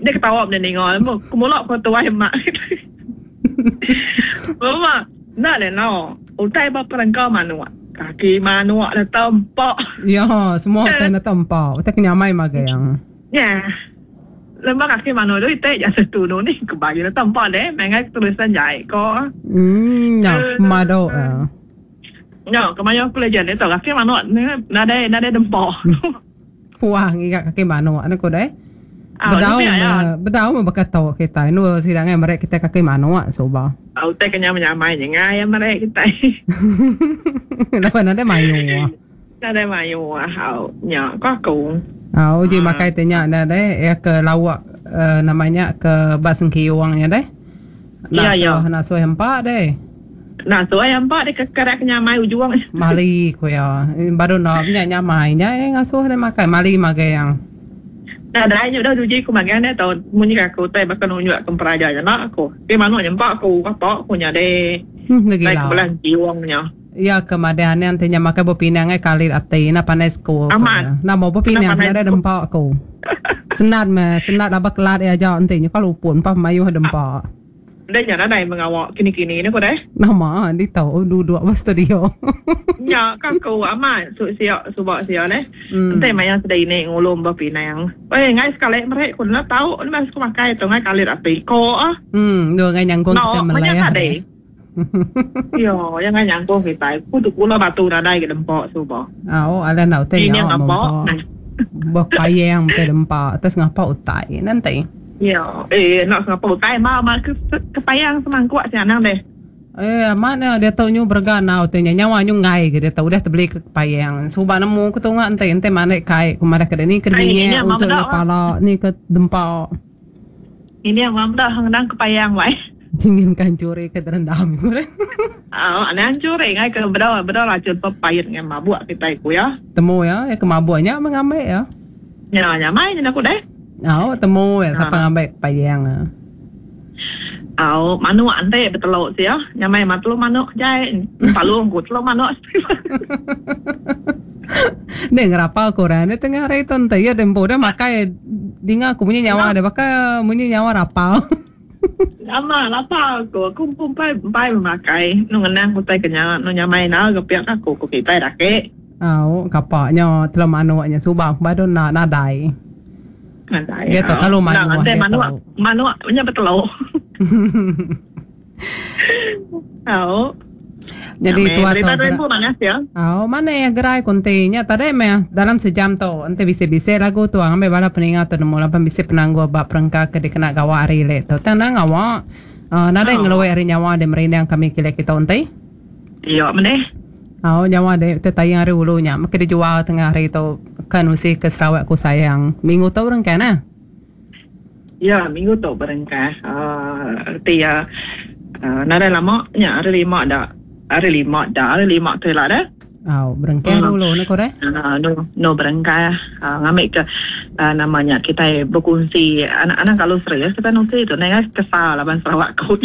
dia ketawa benda ni ngol. Kumulak ko tuai mak. Mama, nak le no. Utai ba perengkau manuak. Kaki manuak na tempak. Ya, semua utai na tempak. Utai kenyamai magayang. Ya. Lembak kaki manuak tu utai jasa tu ni kebayu na tempak deh. Mengai tulisan jai ko. Ya, mado. Ya, kemayo aku lejan dia tahu kaki manuak ni nada tempak. Puang ikat kaki manuak na ko deh. Bedau bakatau kita nu sidangan mereka kita kaki manuak soba. Utai kenyamai je ngai mereka kita. Lepas nada mayu. Nada mayu hau nya ko aku. Uji makai tanya nada ya ke lawak namanya ke Basengkiuangnya deh. Nak so hempak deh. Nah, so ayam pak dia kekerak nyamai ujung. Mali ko ya. Baru nak nyamai nya ngasuh dia makai mali magayang. Nah, dah nya dah uji ku magan dia tahu munyi aku tai bakal nunjuk ke peraja nak aku. Dia mana nyampak aku apa aku nya de. Lagi lah. Belan jiwangnya. Ya kemudian nanti nya makai bopinang ai kalir ati na panes ko. Na mau bopinang ada dempak ko. Senat apa kelat ya jauh nanti nya kalau pun pa mayu dempak. Dia nyara dai mengawak kini-kini ni ko dai. Nama di tahu duduk pas studio. Ya, aku amat subak sia leh. Nanti maya sedai ni ngulum bapinang. Ngai sekali mereka kun lah tahu ni mas ku makai tu ngai kalir api ko ah. Dua ngai nyangkung kita Malaya. Yo, yang ngai nyangkung kita. Ku tu kula batu na dai ke dempak subak. Ala nak tanya. Ini ngapa? Bapayang ke dempak atas ngapa utai nanti. Ya, nak ngapa utai mama kepayang semangkuk sianang deh. Mana dia tahu nyu berganau tanya nyawa nyu ngai ke dia tahu dah terbeli ke payang. Subah nemu ku tengok ente mana kai kemana ke ni kerdinya unsur kepala ni ke dempak. Ini yang mamda hangdang ke payang wai. Ingin kan curi ke terendam. Anak curi ngai ke bedal racun pepayat ngai mabuk kita iku ya. Temu ya ke mabuknya mengambil ya. Ya nyamai ni aku deh. Temu ya siapa ngambil payang. Manu ante betelok sih ya. Nyamai matlo manuk jai. Palung ku telo manuk. Ni ngerapa koran ni tengah hari tu ente ya dempo dah makai dinga aku punya nyawa ada pakai punya nyawa rapal. Lama lapar aku pai memakai nu ngenang ku tai kenya nu nyamai na gepiak aku ku kita dake. Kapaknya telo manuknya subang badon na nadai. Dia tahu kalau manuk punya betelok. Jadi tua ya. Mana ya gerai kontinya tadi meh dalam sejam tu ente bisa lagu tu ambil bala peningat tu mula bisa penanggu bab perangka ke dikena gawa hari le tu tenang awak nada ngeluwe hari nyawa de merina yang kami kile kita untai. Iya meneh. Nyawa de tayang hari ulunya maka dijual tengah hari tu kan usi ke Sarawak ku sayang minggu tu orang kana. Ya minggu tu berengkah. Tia nada lama nya hari lima tu lah dah. Berengkah dulu nak korang? No berengkah. Ngambil ke namanya kita berkongsi anak-anak kalau serius kita nanti itu nengah kesal laban Sarawakku.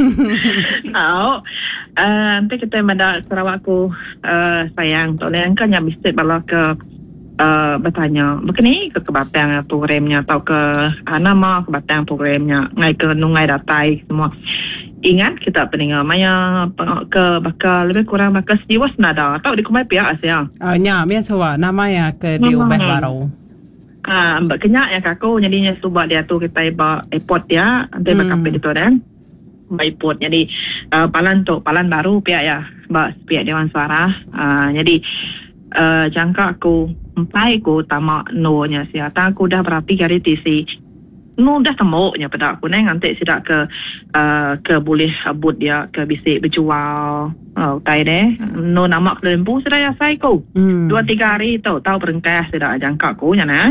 Nanti kita menda Sarawakku sayang tu nengah kan yang bisa bala ke bertanya begini ke kebatang programnya atau ke nama kebatang programnya ngai ke nungai datai semua. Ingat kita peninggal maya ke bakal lebih kurang bakal setiwas nada atau di kumai pihak asyang. Nya biasa namanya ke diubah baru. Mbak kenyak yang kaku jadinya subak dia tu kita iba airport ya nanti bakal pergi tu dan airport jadi palan baru pihak ya mbak pihak Dewan Suara. Jadi jangka aku empai ku tamak no nya siata aku dah berapi kali tisi. No dah temuknya pada aku neng nanti sidak ke boleh abut dia ke bisik berjual tai deh no nama kelembu sudah ya saya ku 2-3 hari tahu berengkah sidak jangka ku nya na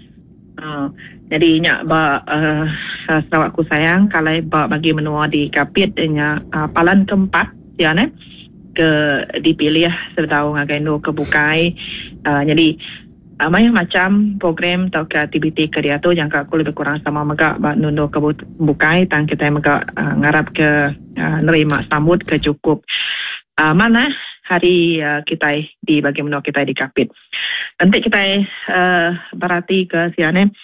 jadi nya Sarawak ku sayang kalau bagi menua di kapit nya palan keempat ya ne ke dipilih setahun agendo kebukai jadi macam program atau ke aktiviti ke dia tu yang aku lebih kurang sama megak nundo ke bukai tang kita megak ngarap ke nerima sambut ke cukup mana hari kita di bagaimana kita di kapit nanti kita berarti ke siane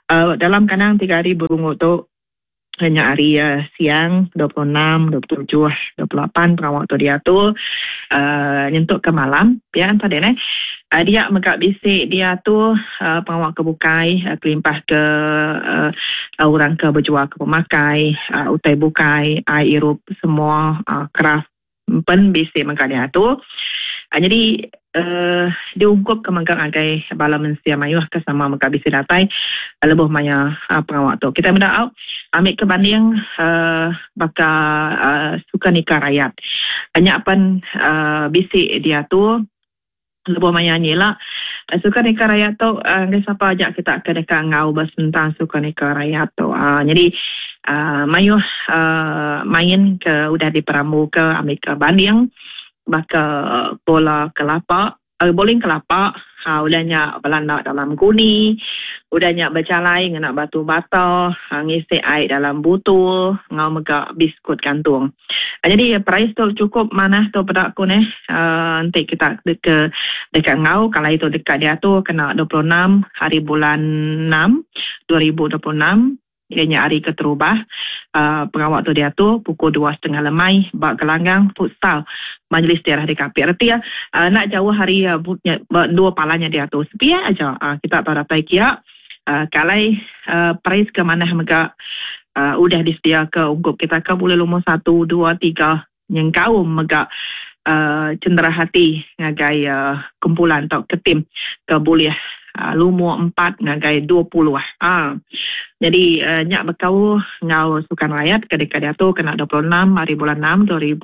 Dalam kanang 3 hari berungut tu hanya hari siang 26, 27, 28 perawak tu dia tu nyentuk ke malam ya tadi dia megak bisik dia tu perawak ke bukai kelimpah ke orang ke berjual ke pemakai utai bukai air irup semua craft pen bisik megak dia tu jadi diungkup ke manggang agai bala mensia mayuh ke sama megak bisik datai lebih maya perawak tu kita benda ambil kebanding baka suka nikah rakyat banyak pan bisik dia tu lebih menyanyi lah suka nikah rakyat tu siapa ajak kita ke dekat ngau bas tentang suka nikah rakyat tu jadi mayuh main ke udah di Perambu ke ambil ke banding baka bola kelapa bowling kelapa udahnya belanda dalam guni udahnya bercalai nak batu bata ngisi air dalam botol ngau megak biskut kantung jadi price tu cukup mana tu pada aku nanti kita dekat ngau kalau itu dekat dia tu kena 26 hari bulan 6 2026 ianya hari keterubah pengawak tu dia tu pukul 2.30 lemai bak gelanggang futsal majlis daerah di Kapit arti nak jauh hari dua palanya dia tu sepia aja kita tahu datai kia kalai price ke mana mega udah disediakan ke ungkup kita ke boleh lumur 1, 2, 3 yang kau mega cendera hati ngagai kumpulan atau ke tim ke boleh lumur 4 ngagai 20 jadi nyak berkau ngau sukan rakyat ketika dia tu kena 26 hari bulan 6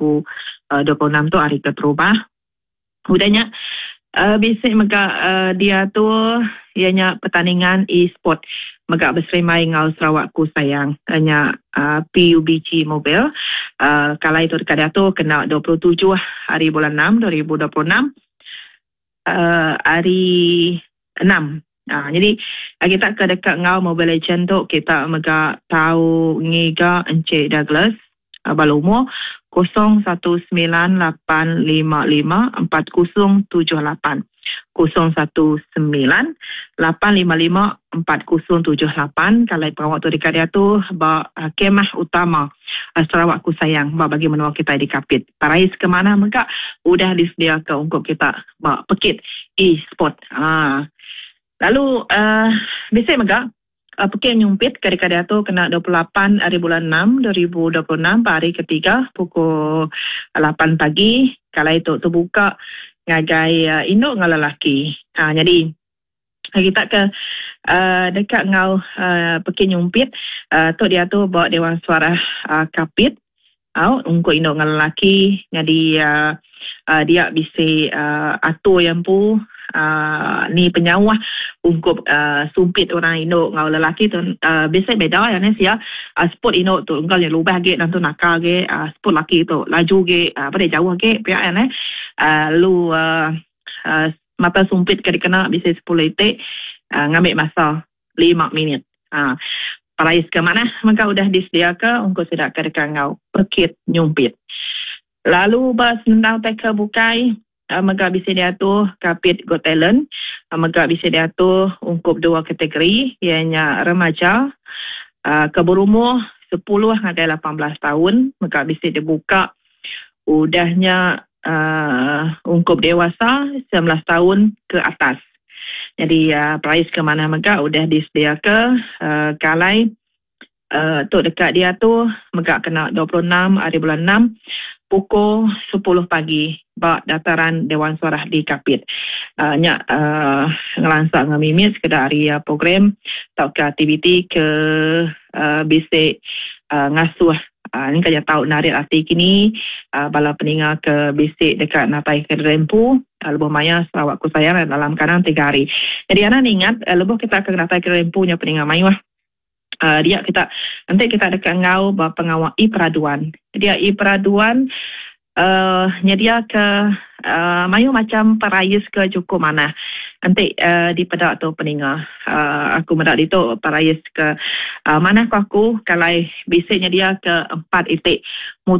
2026 tu hari keterubah udahnya bisik mega dia tu ianya pertandingan e-sport mega berserimai ngau Sarawakku sayang hanya PUBG Mobile kala itu dekat dia tu kena 27 hari bulan 6 2026 hari 6 jadi kita ke dekat ngau Mobile Legend tu kita mega tahu ngiga Encik Douglas balumur 0198554078 0198554078 kalau perawak tu dekat dia tu kemah utama Sarawakku sayang bagi menua kita di Kapit parais ke mana mereka udah disediakan untuk kita pekit e-sport lalu biasa mereka Pekit nyumpit ketika dia tu kena 28 hari bulan 6 2026 hari ketiga pukul 8 pagi kalau itu terbuka ngagai induk ngau lelaki jadi kita ke dekat ngau Pekit nyumpit tu dia tu bawa Dewan Suara Kapit untuk induk ngau lelaki jadi dia bisa atur yang pu ni penyawah untuk sumpit orang induk ngau lelaki tu biasa beda ya sia sport induk tu engkau yang lubah ge nanti nakal ge sport laki tu laju ge pada jauh ge pihak lu mata sumpit kena bisa 10 detik ngambil masa 5 minit parais ke mana maka udah disediakan untuk sedak ke dekat ngau Pekit nyumpit lalu bas tentang teka bukai maka bisa dia tu Kapit Got Talent maka bisa dia tu ungkup 2 kategori ianya remaja ke berumur 10 hingga 18 tahun maka bisa dibuka udahnya ungkup dewasa 19 tahun ke atas jadi price ke mana maka udah disediakan kalai tu dekat dia tu maka kena 26 hari bulan 6 pukul 10 pagi bak dataran Dewan Suara di Kapit ngelansak ngemimit sekedar hari program atau ke aktiviti ke bisik ngasuh ni kaya tahu narik arti kini bala peninga ke bisik dekat natai ke Rempu lebih maya Sarawakku sayang dalam kanang 3 hari jadi anak ingat lebih kita ke natai ke Rempu nya peninga mayuh dia kita nanti kita dekat ngau pengawal i-peraduan dia i-peraduan nyedia ke mayu macam parayus ke cukup mana nanti di pedak tu peninga aku medak itu parayus ke mana aku kalau bisa nyedia ke 4 itik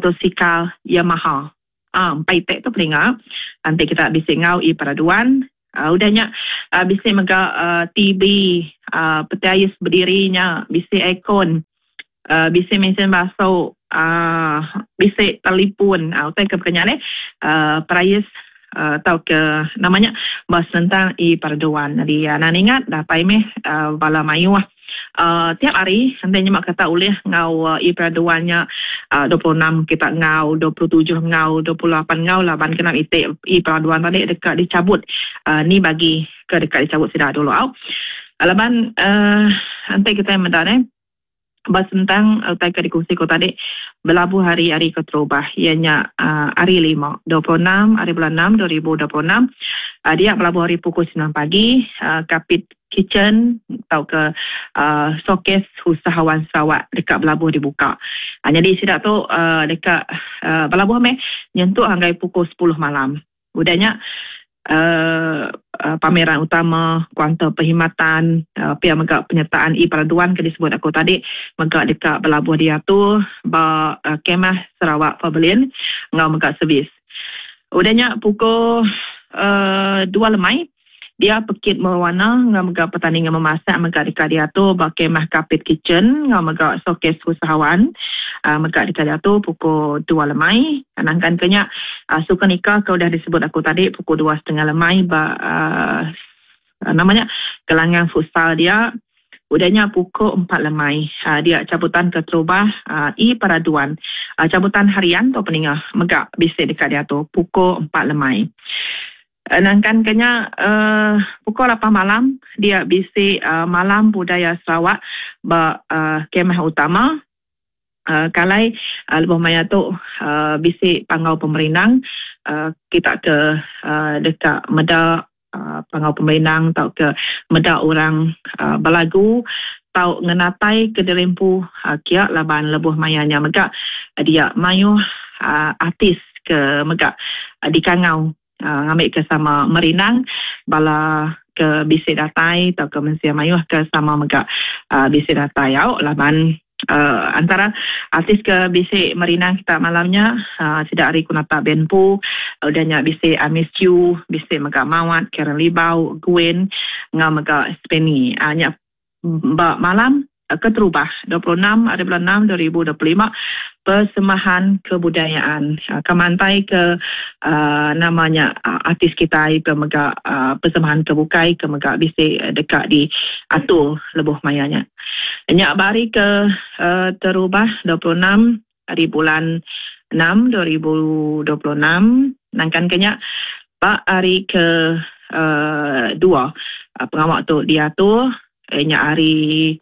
motosikal Yamaha 4 itik tu peninga nanti kita bisa ngau i-peraduan Udahnya bisik megak TV, peti ais berdirinya, bisik aircon, bisik mesin basuh, bisik telefon. Utai ke pekenyaan price atau ke namanya bas tentang perduan. Jadi nan ingat dah paimeh bala mayu tiap hari nanti nyemak kata oleh ngau perduannya 26 kita ngau, 27 ngau, 28 ngau lah ban kena itik perduan tadi dekat dicabut. Ni bagi ke dekat dicabut sudah dulu alaban nanti kita mendan bas tentang utai ke dikusi ko tadi berlabuh hari-hari ke terubah ianya hari 5 26 hari bulan 6 2026 dia berlabuh hari pukul 9 pagi kapit kitchen atau ke showcase usahawan Sarawak dekat Belabuh dibuka. Jadi sidak tu dekat Belabuh nyentuh hingga pukul 10 malam. Udahnya pameran utama kuantum perkhidmatan pihak megak penyertaan perpaduan ke disebut aku tadi megak dekat Belabuh dia tu kemah Sarawak Pavilion ngau megak servis. Udahnya pukul 2 lemai dia pekit mewarna ngau megak pertandingan memasak megak dekat dia tu kemah kapit kitchen ngau megak showcase usahawan megak dekat dia tu pukul 2 lemai kanangkan kenya suka nikah kau dah disebut aku tadi pukul 2.30 lemai namanya gelangan futsal dia udahnya pukul 4 lemai dia cabutan ke terubah peraduan cabutan harian tu peningah megak bisik dekat dia tu pukul 4 lemai. Nangkan kenya pukul 8 malam dia bisik malam budaya Sarawak kemah utama kalai lebih maya tu bisik pangau pemerintah kita ke dekat medak pangau pemerintah tau ke medak orang belagu tau ngenatai ke derempu kia laban lebuh mayanya megak dia mayu artis ke megak di Kangau ngambil ke sama merinang bala ke bisik datai atau ke mensia mayuh ke sama megak bisik datai laban antara artis ke bisik merinang kita malamnya tidak hari kunata benpu udahnya bisik Miss Q bisik megak Mawat Karen Libau Gwen ngau megak Speni nyak malam keterubah 26 hari bulan 6 2025 persembahan kebudayaan kemantai ke namanya artis kita ke megak persembahan kebukai ke megak bisik dekat di Atul lebuh mayanya nyak bari ke terubah 26 hari bulan 6 2026 nangkan kenya pak hari ke 2 pengawak tu dia tu nyak hari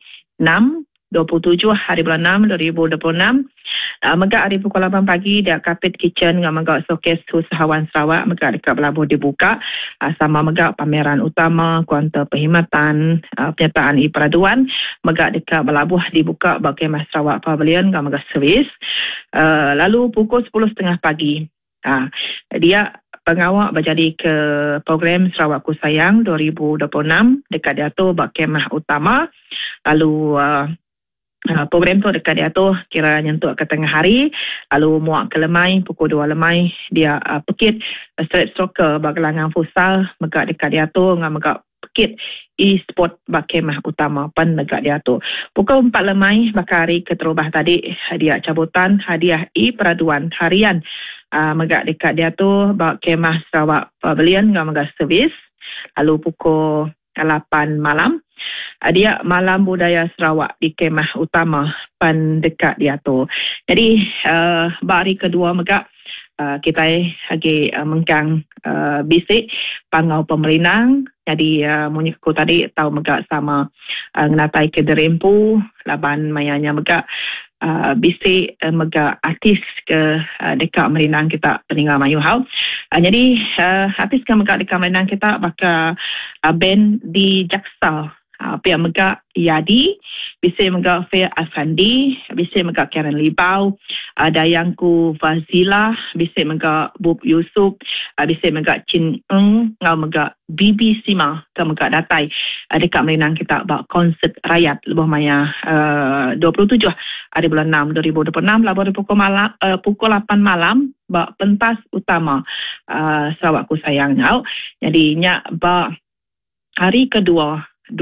27 hari bulan 6 2026 megak hari pukul 8 pagi dia kapit kitchen dengan megak showcase usahawan Sarawak megak dekat Belabuh dibuka sama megak pameran utama kuantum perkhidmatan penyertaan perpaduan megak dekat Belabuh dibuka bagi Kemah Sarawak Pavilion dengan megak servis lalu pukul 10.30 pagi dia pengawak berjadi ke program Sarawak Ku Sayang 2026 dekat dia tu kemah utama lalu program tu dekat dia tu kira nyentuk ke tengah hari lalu muak ke lemai pukul 2 lemai dia pekit street soccer gelangan futsal megak dekat dia tu dengan megak pekit e-sport kemah utama pan dekat dia tu pukul 4 lemai hari keterubah tadi hadiah cabutan hadiah peraduan harian megak dekat dia tu kemah Sarawak Pavilion dengan megak servis lalu pukul 8 malam dia malam budaya Sarawak di kemah utama pan dekat dia tu jadi hari kedua megak kita lagi mengkang bisik pangau pemerintah jadi munyiku tadi tahu megak sama ngenatai ke derempu laban mayanya megak bisik megak artis ke dekat Merinang kita peninggal Mayu Hau. Jadi artis ke megak dekat Merinang kita bakal band di Jaksal pihak megak Yadi, bisik megak Fair Afandi, bisik megak Karen Libau, dayangku Fazila, bisik megak Bub Yusuf, bisik megak Chin Eng, ngau megak Bibi Sima ke megak Datai dekat Merinang kita bak konsert rakyat lebih maya 27 hari bulan 6 2026 lalu pukul 8 malam ba pentas utama Sarawakku sayang nyau. Jadi nya ba hari kedua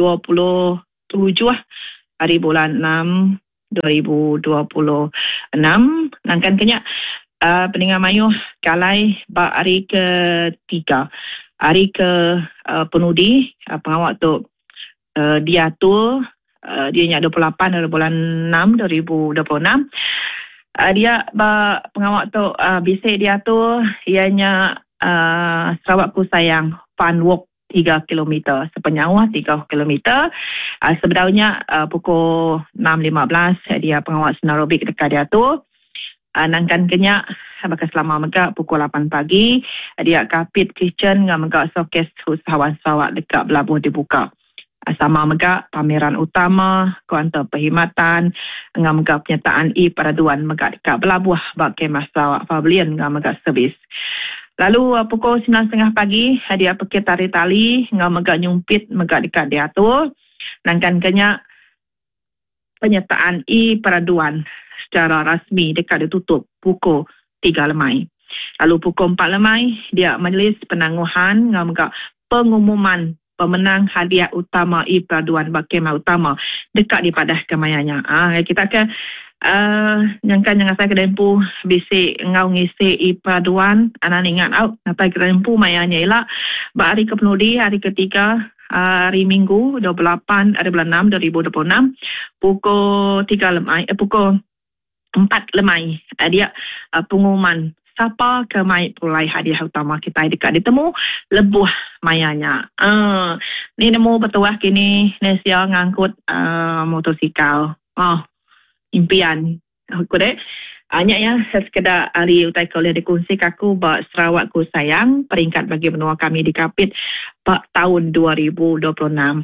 27 hari bulan 6 2026 nangkan kenya peningan mayuh kalai ba hari ketiga hari ke penudi pengawak tu diatur dia nya 28 dari bulan 6 2026 dia pengawak tu bisik diatur ianya Sarawakku sayang fun walk 3 km sepenjauh 3 km sebenarnya pukul 6.15 dia pengawal senarobik dekat dia tu nangkan kenyak bakal selama mereka pukul 8 pagi dia kapit kitchen dengan mereka showcase usahawan Sarawak dekat Belabuh dibuka sama mereka pameran utama kuantum perkhidmatan dengan mereka penyertaan peraduan mereka dekat Belabuh bak kemah Sarawak Pavilion dengan mereka servis. Lalu pukul 9.30 pagi dia pergi tarik tali dengan megak nyumpit megak dekat dia tu nangkan kenya penyertaan peraduan secara rasmi dekat ditutup pukul 3 lemai. Lalu pukul 4 lemai dia majlis penangguhan dengan megak pengumuman pemenang hadiah utama peraduan bakemah utama dekat di padah kemayanya. Kita ke nyangkan saya kedempu bisik ngau ngisi peraduan anak ingat out napa kedempu mayanya ialah hari kepenudi hari ketiga hari Minggu 28 hari bulan 6 2026 pukul 3 lemai pukul 4 lemai dia pengumuman siapa kemai pulai hadiah utama kita dekat ditemu lebuh mayanya ni nemu betul kini Nesia ngangkut motosikal impian aku deh hanya ya sekedar hari utai koleh dikongsi aku buat Sarawakku sayang peringkat bagi benua kami di Kapit pak tahun 2026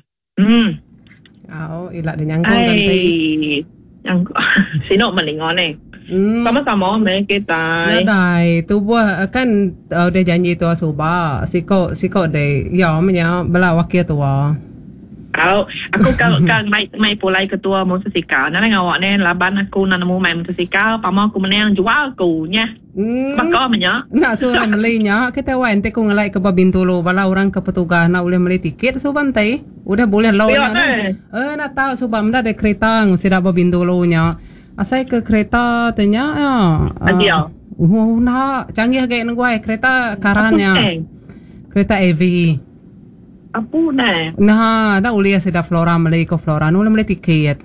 ilak dia nyangkung ganti yang sinok melingone sama-sama kita dai tu buat kan udah janji tu suba siko deh ya menya bela wakil tua aku kalau mai pulai ketua motosikal nang awak ni laban aku nak nemu main motosikal pama aku menang jual aku nya bakal menya nak suruh belinya kita wan te ku ngelai ke Bintulu bala orang ke petugas nak boleh beli tiket so bantai udah boleh law nak tahu so bamda ada kereta ngusida Bintulu nya asai ke kereta tanya dia nak canggih kayak nguai kereta karannya kereta EV apa nah ulia sida Flora Malay ko Flora no lemle tiket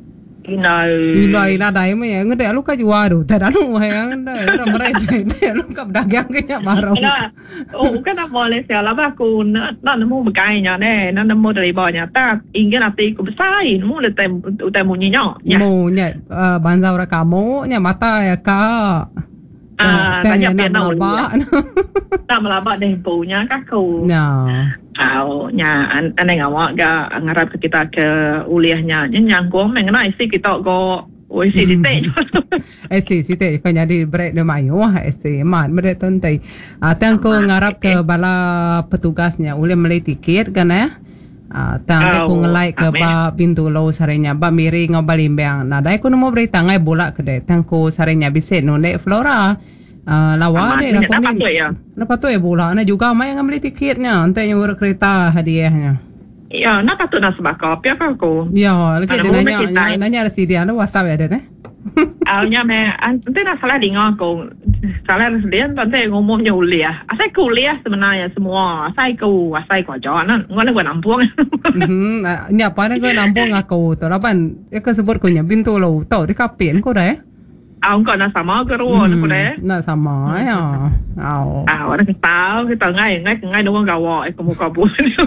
ila dai me yang ngede lu ka juaru tadanu yang dai ramre dai lu ka dagang kaya baro kan boleh siala ba ku na nemu magainya ne na nemu dari bawahnya ta ingin ati ku besai nemu le temu nyo nya banza ora kamu nya mata ya ka tanya nak melabak deh punya kaku nya aneh ngawak ga ngarap ke kita ke uliahnya nyangkong mengenai isi kita go isi ditek isi kan jadi break de mayu isi mat break tontai tangko ngarap ke bala petugasnya uli meli tiket kan tang ko ngelai ke ba Bintulu sarenya ba miri ngobalimbang nah dai ko no mo berita ngai bola ke de tangko sarenya bise no ne Flora lawa deh kan napa tu ya bola na juga mai ngambil tiketnya ante nyur kereta hadiahnya ya napa tu nak sebab apa aku ya lagi dia nanya resi dia no WhatsApp ya deh nya me ante nak salah dengar aku salah dia ante ngomongnya uliah asai kuliah sebenarnya semua asai ku jalan ngone gua nampung nya apa gua nampung aku tu lapan ya ke sebut kunya Bintulu tau di Kapin ko deh kau nak sama ke ruang aku deh nak sama ya orang tahu kita ngai dong gawa kamu kabur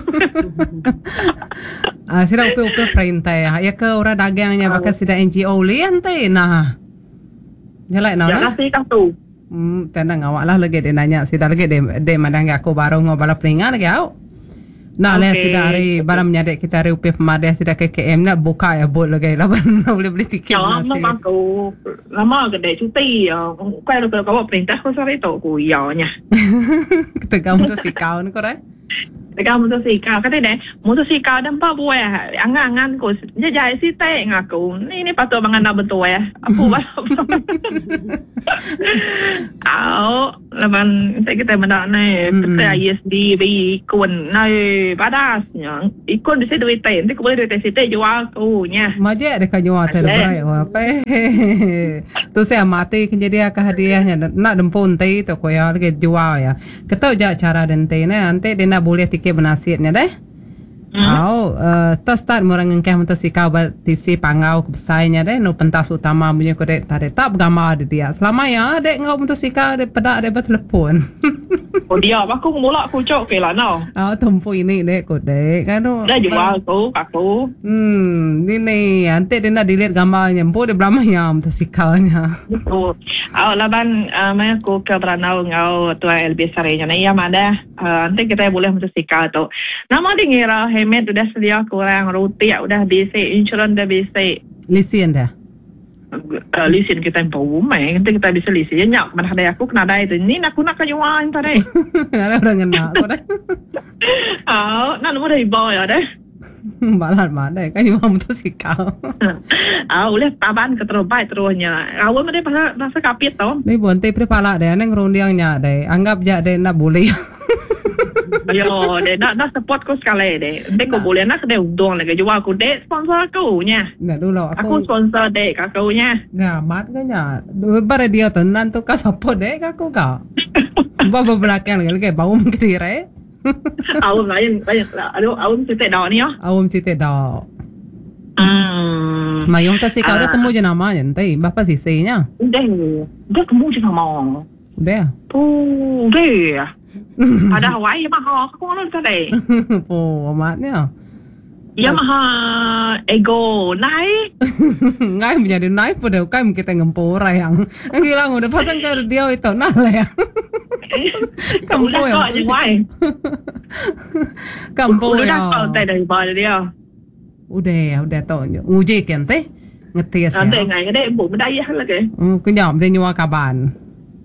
sida upe perintah ya ke orang dagangnya bakal sida NGO lian teh nah jalan nah ya sih tu tanda ngawak lah lagi dia nanya sida lagi dia madang aku baru ngobala peringat lagi au nah le sida hari barang menyadek kita hari upe pemadai sida KKM nak buka ya bot lagi lah boleh beli tiket nasi lama kedai cuti kalau kau perintah kau sore tu aku nya kita kamu tu si kau ni kau dekat motosikal. Kata dia, motosikal dan apa buat? Angan-angan ko. Dia jahit si teng aku. Ni patut mengenal betul ya. Apa buat? Lepas kita mendak ni. Kita ISD bagi ikon. Nai padasnya. Ikon bisa duit teng. Nanti ko boleh duit teng si teng jual aku. Majak dekat jual terbaik. Apa? Tu saya mati jadi akak hadiahnya. Nak dempun teh tu ko ya lagi jual ya. Kita je cara dente ni. Nanti dia nak boleh tiket benasirnya deh. Start murang ngengkeh motosikal batisi pangau kebesainya deh. No pentas utama punya ko dek tadi tak bergambar dia. Selama ya dek ngau motosikal dek pedak dek bertelepon. Oh dia aku mula aku cok ke lah no. Tempu ini dek ko dek kan. Dah jual aku. Ini nanti dia nak dilihat gambarnya. Empu dia berapa ya motosikalnya. Betul. Laban aku ke Beranau ngau tua LB Sarenya ni ya mana. Nanti kita boleh motosikal tu. Nama dia ngira hemat sudah sedia kurang roti udah bisa insurans dah bisa. Lesen dah. Lesen kita impor nanti kita bisa lesen nyak mana ada aku kena ada itu. Ni aku nak kejualan tadi. Ada orang kena aku dah. Nak nombor dari bawah ya deh. Balat mana kan jual motosikal. Boleh taban ke terbaik terusnya. Awal mana pasal kapit tau. Ni bonte prepala deh neng rondiangnya deh. Anggap je deh nak boleh. Ayo, deh nak support ko sekali deh. Deh ko boleh nak deh udang lagi jual aku deh sponsor aku nya. Nak dulu aku sponsor deh aku nya. Nah, mat kan nya. Bare dia tenan tu ka support deh aku ka. Bapa belakang lagi bau mengkira. Awam lain. Aduh, awam sitik dah ni ya. Awam sitik dah. Mayong tak sikau dah temu je namanya. Nanti bapa sisinya. Dah temu je nama. Udah. Udah. Ada Hawaii Yamaha aku ngono tadi. Amatnya. Yamaha Ego naik. Ngai menjadi naik pada kai kita ngempo yang. Ang hilang udah pasang ke dia itu nah lah. Kampo yang. Kampo yang. Udah kau tadi dari bawah dia. Udah tahu. Nguji kan teh. Ngetes ya. Nanti ngai deh bu medayah lagi. Kenyap dia nyua kaban.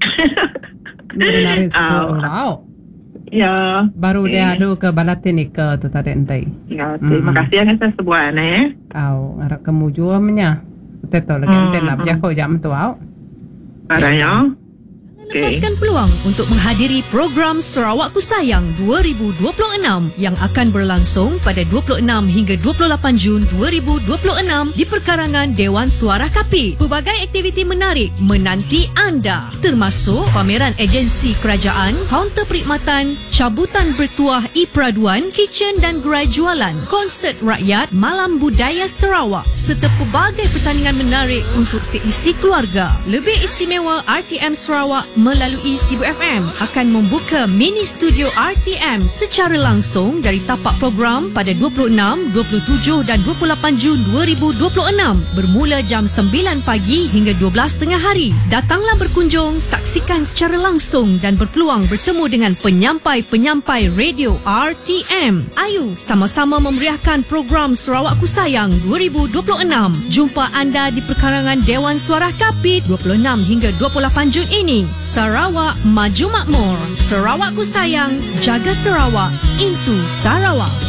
Naris tahu. Ya. Baru dia adu ke Balatin ke tu tadi entai. Ya, terima kasih yang saya sebuah ni. Harap kamu jualnya. Betul lagi ente nak berjago jam tu au. Adanya. Lepaskan peluang untuk menghadiri program Sarawakku Sayang 2026 yang akan berlangsung pada 26 hingga 28 Jun 2026 di perkarangan Dewan Suara Kapit. Pelbagai aktiviti menarik menanti anda, termasuk pameran agensi kerajaan, kaunter perkhidmatan, cabutan bertuah e-peraduan, kitchen dan gerai jualan, konsert rakyat, malam budaya Sarawak serta pelbagai pertandingan menarik untuk seisi keluarga. Lebih istimewa, RTM Sarawak melalui Sibu FM akan membuka mini studio RTM secara langsung dari tapak program pada 26, 27 dan 28 Jun 2026 bermula jam 9 pagi hingga 12 tengah hari. Datanglah berkunjung, saksikan secara langsung dan berpeluang bertemu dengan penyampai-penyampai radio RTM. Ayo sama-sama memeriahkan program Sarawakku Sayang 2026. Jumpa anda di perkarangan Dewan Suara Kapit 26 hingga 28 Jun ini. Sarawak Maju Makmur. Sarawakku Sayang, jaga Sarawak, into Sarawak.